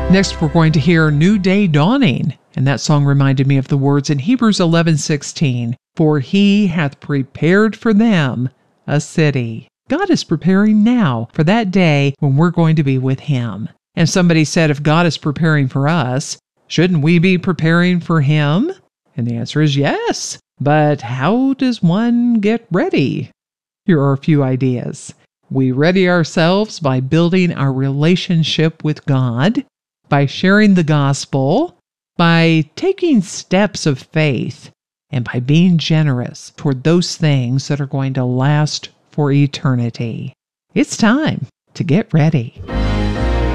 Next, we're going to hear New Day Dawning, and that song reminded me of the words in Hebrews 11:16, "For he hath prepared for them a city." God is preparing now for that day when we're going to be with him. And somebody said, if God is preparing for us, shouldn't we be preparing for him? And the answer is yes. But how does one get ready? Here are a few ideas. We ready ourselves by building our relationship with God, by sharing the gospel, by taking steps of faith, and by being generous toward those things that are going to last for eternity. It's time to get ready.